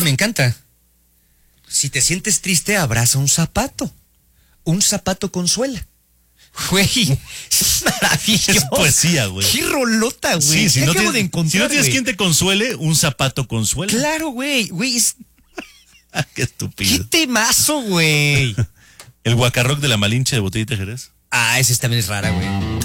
me encanta. Si te sientes triste, abraza un zapato. Un zapato consuela. Güey, es maravilloso. Es poesía, güey. Qué rolota, güey. Sí, si ¿Qué no acabo tienes, de encontrar, si no tienes güey? quien te consuele, un zapato consuela. Claro, güey. Güey, Qué qué estúpido. temazo, güey. El guacarroc de la Malinche de Botellita Jerez. Ah, ese también es rara, güey.